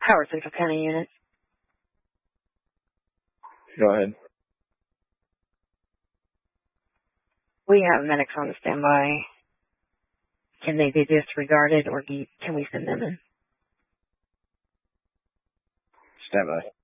Howard Central County unit. Go ahead. We have medics on the standby. Can they be disregarded, or can we send them in? Stand by.